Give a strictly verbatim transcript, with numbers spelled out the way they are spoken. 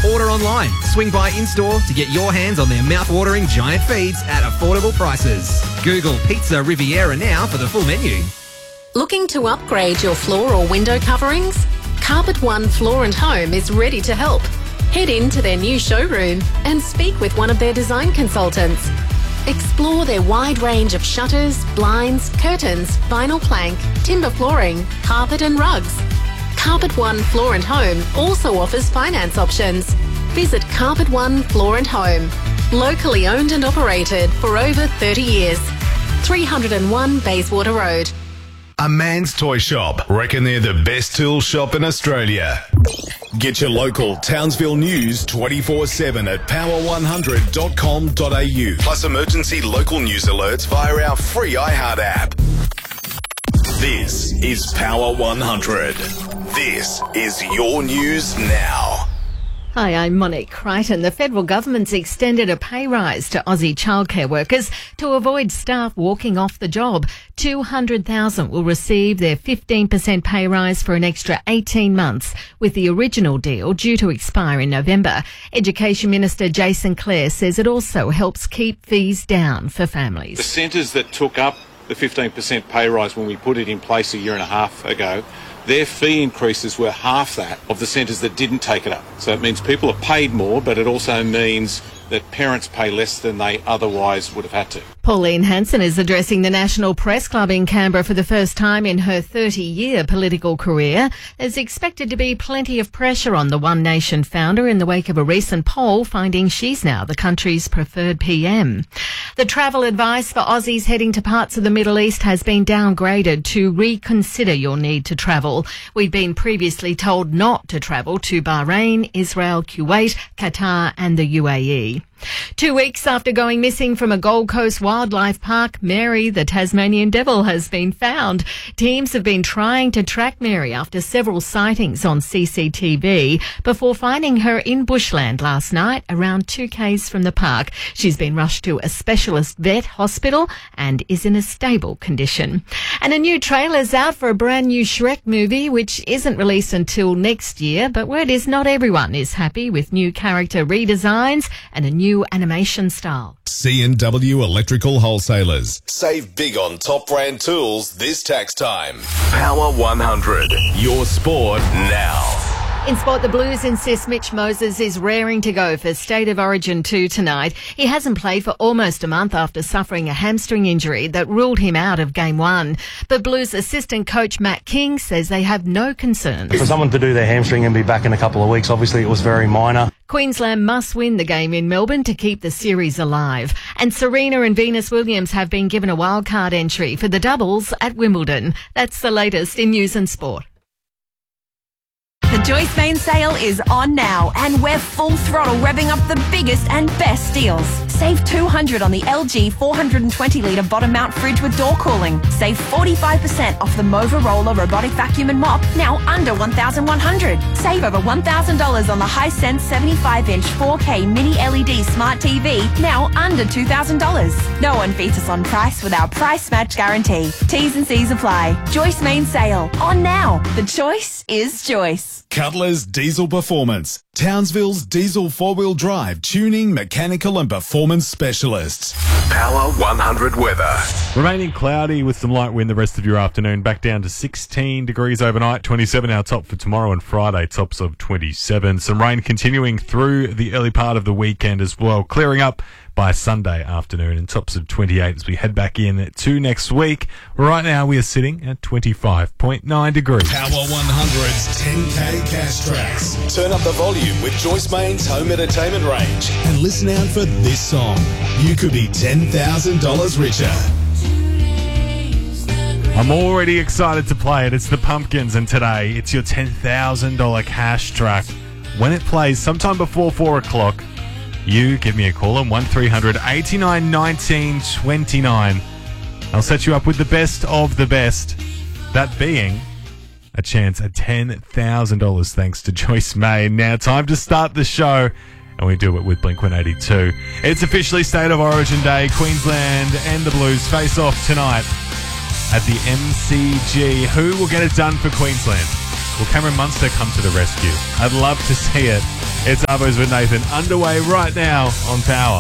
order online. Swing by in-store to get your hands on their mouth-watering giant feeds at affordable prices. Google Pizza Riviera now for the full menu. Looking to upgrade your floor or window coverings? Carpet One Floor and Home is ready to help. Head into their new showroom and speak with one of their design consultants. Explore their wide range of shutters, blinds, curtains, vinyl plank, timber flooring, carpet and rugs. Carpet One Floor and Home also offers finance options. Visit Carpet One Floor and Home. Locally owned and operated for over thirty years. three oh one Bayswater Road. A Man's Toy Shop. Reckon they're the best tool shop in Australia. Get your local Townsville news twenty-four seven at power one hundred dot com dot a u. Plus emergency local news alerts via our free iHeart app. This is Power one hundred. This is your news now. Hi, I'm Monique Crichton. The federal government's extended a pay rise to Aussie childcare workers to avoid staff walking off the job. two hundred thousand will receive their fifteen percent pay rise for an extra eighteen months, with the original deal due to expire in November. Education Minister Jason Clare says it also helps keep fees down for families. The centres that took up the fifteen percent pay rise when we put it in place a year and a half ago, their fee increases were half that of the centres that didn't take it up. So it means people are paid more, but it also means that parents pay less than they otherwise would have had to. Pauline Hanson is addressing the National Press Club in Canberra for the first time in her thirty-year political career. There's expected to be plenty of pressure on the One Nation founder in the wake of a recent poll finding she's now the country's preferred P M. The travel advice for Aussies heading to parts of the Middle East has been downgraded to reconsider your need to travel. We'd been previously told not to travel to Bahrain, Israel, Kuwait, Qatar and the U A E. Two weeks after going missing from a Gold Coast wildlife park, Mary, the Tasmanian devil, has been found. Teams have been trying to track Mary after several sightings on C C T V before finding her in bushland last night around two k's from the park. She's been rushed to a specialist vet hospital and is in a stable condition. And a new trailer's out for a brand new Shrek movie, which isn't released until next year, but word is not everyone is happy with new character redesigns and a new animation style. C and W Electrical Wholesalers. Save big on top brand tools this tax time. Power one hundred. Your sport now. In sport, the Blues insist Mitch Moses is raring to go for State of Origin two tonight. He hasn't played for almost a month after suffering a hamstring injury that ruled him out of game one. But Blues assistant coach Matt King says they have no concerns. For someone to do their hamstring and be back in a couple of weeks, obviously it was very minor. Queensland must win the game in Melbourne to keep the series alive. And Serena and Venus Williams have been given a wildcard entry for the doubles at Wimbledon. That's the latest in news and sport. The Joyce Main sale is on now, and we're full throttle revving up the biggest and best deals. Save two hundred dollars on the L G four hundred twenty litre bottom mount fridge with door cooling. Save forty-five percent off the Motorola robotic vacuum and mop, now under one thousand one hundred dollars. Save over one thousand dollars on the Hisense seventy-five inch four K mini L E D smart T V, now under two thousand dollars. No one beats us on price with our price match guarantee. T's and C's apply. Joyce Main sale on now. The choice is Joyce. Cutler's Diesel Performance. Townsville's diesel four-wheel drive tuning, mechanical and performance specialists. Power one hundred weather. Remaining cloudy with some light wind the rest of your afternoon. Back down to sixteen degrees overnight. twenty-seven our top for tomorrow and Friday. Tops of twenty-seven. Some rain continuing through the early part of the weekend as well. Clearing up by Sunday afternoon and tops of twenty-eight as we head back in to next week. Right now we are sitting at twenty-five point nine degrees. Power one hundred's ten K Cash Tracks. Turn up the volume with Joyce Main's home entertainment range and listen out for this song. You could be ten thousand dollars richer. I'm already excited to play it. It's the Pumpkins, and today it's your ten thousand dollars cash track. When it plays sometime before four o'clock, you give me a call on one three hundred eighty-nine nineteen twenty-nine. I'll set you up with the best of the best. That being a chance at ten thousand dollars thanks to Joyce May. Now time to start the show, and we do it with Blink one eighty-two. It's officially State of Origin Day. Queensland and the Blues face off tonight at the M C G. Who will get it done for Queensland? Will Cameron Munster come to the rescue? I'd love to see it. It's Arbos with Nathan underway right now on Power.